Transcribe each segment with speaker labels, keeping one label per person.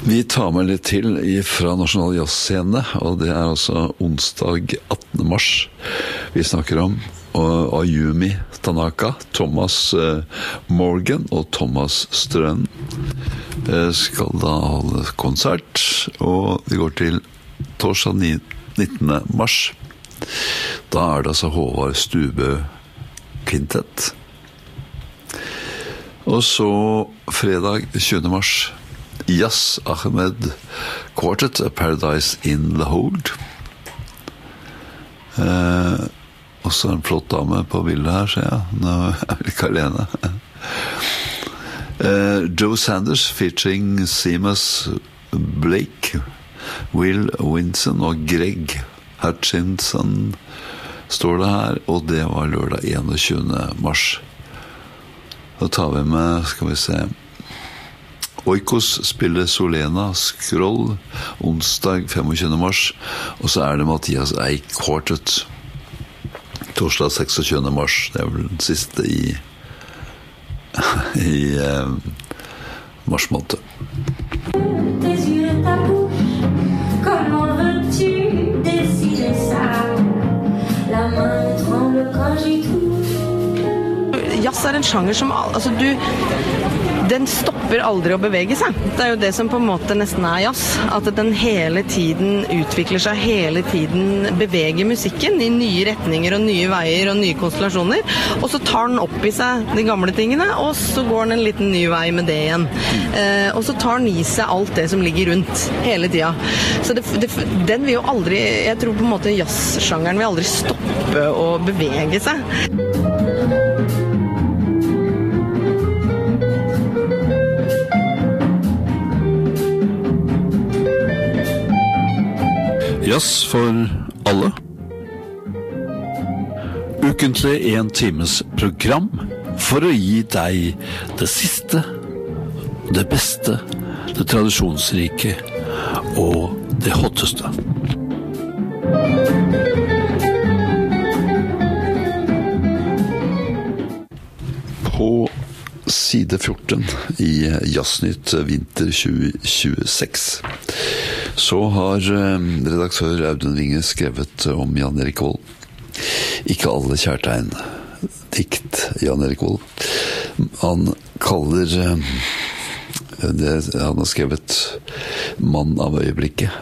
Speaker 1: Vi tar med litt til fra Nasjonal Jazzscene, og det altså onsdag 18. mars vi snakker om. Og Ayumi Tanaka, Thomas Morgan og Thomas Strøn skal da holde konsert, og vi går til torsdag 19. mars. Da det altså Håvard Stubø Quintet. Og så fredag 20. mars Yas Ahmed Quartet, A Paradise in the Hold. Også en flott dame på bildet her, ser jeg. Nå vi ikke alene. Joe Sanders featuring Seamus Blake, Will Winson og Greg Hutchinson står det her, og det var lørdag 21. mars. Da tar vi med, skal vi se, Oikos spiller Solena Skroll onsdag 25. mars, og så det Mathias Eik Quartet torsdag 26. mars. Det vel den siste i mars måned.
Speaker 2: Tes yeux et ta bouche, comment veux-tu décider ça? La main tremble quand j'y touche.
Speaker 3: Jazz en sjanger som den stopper aldri å bevege seg. Det jo det som på en måte nesten jazz, at den hele tiden utvikler seg, hele tiden beveger musikken i nye retninger og nye veier og nye konstellasjoner, og så tar den opp i seg de gamle tingene, og så går den en liten ny vei med det igjen. Og så tar den i seg alt det som ligger rundt hele tida. Så den vil jo aldri, jeg tror på en måte jazzsjangeren vil aldri stoppe å bevege seg.
Speaker 1: Jazz for alle. Ukentlig 1 times program for å gi deg det siste, det beste, det tradisjonsrike og det hotteste. På side 14 i Jazznytt vinter 2026 så har redaktør Audun Winge skrevet om Jan Erik Vold. Ikke alle kjærtegn. Dikt Jan Erik Vold. Han kaller det han har skrevet Mann av øyeblikket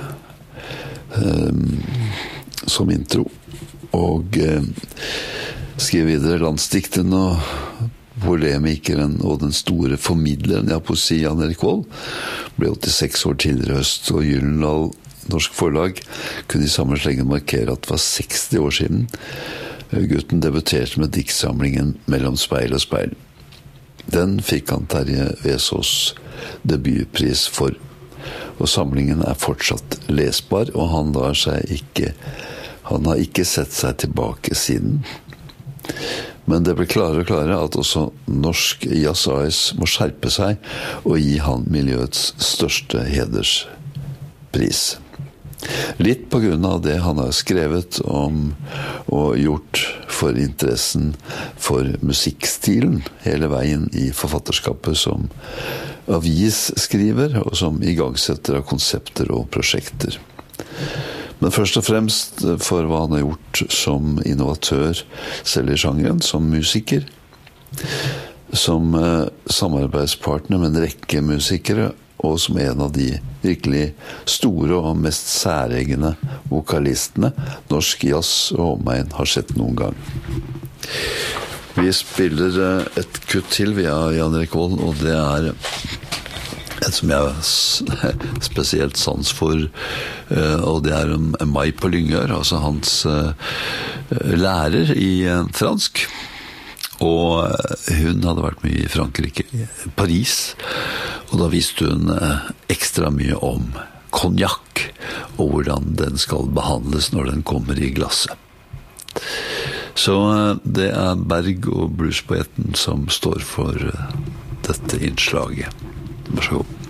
Speaker 1: som intro. Og skriver videre landsdikten og polemikeren og den store formidleren av poesi Jan Erik Vold ble 86 år tidligere høst, og Gyllendal Norsk Forlag kunne i samme slengen markere at det var 60 år siden gutten debuterte med diktsamlingen Mellom speil og speil. Den fikk han Terje Vesaas debutpris for, og samlingen fortsatt lesbar, og han har ikke sett seg tilbake siden. Men det ble klarere og klarere at også Norsk Jazz AS må skjerpe seg og gi han miljøets største hederspris. Litt på grunn av det han har skrevet om og gjort for interessen for musikkstilen hele veien i forfatterskapet som avisskriver og som igangsetter av konsepter og prosjekter. Men først og fremst for hva han har gjort som innovatør selv i sjangeren, som musiker, som samarbeidspartner med en rekke musikere, og som en av de virkelig store og mest særegne vokalistene norsk jazz og omegn har sett noen gang. Vi spiller et kutt til via Jan Erik Vold, og det et som jeg har spesielt sans for, og det Mai på Lyngør, altså hans lærer i fransk, og hun hadde vært mye i Frankrike, Paris, og da visste hun ekstra mye om konjakk, og hvordan den skal behandles når den kommer i glasset. Så det Berg og bluespoeten som står for dette innslaget. Vær så god.